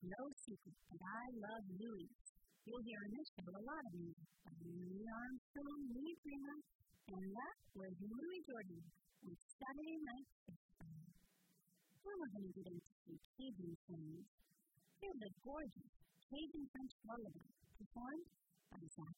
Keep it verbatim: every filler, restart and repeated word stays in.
no secret that I love Louie. You'll hear in this show a lot of music by Louis Armstrong, Louis Prima, and that was Louis Jordan with Saturday Night Fever. Now we're going to get into some Cajun songs. Here's a gorgeous Cajun French lullaby performed by Zach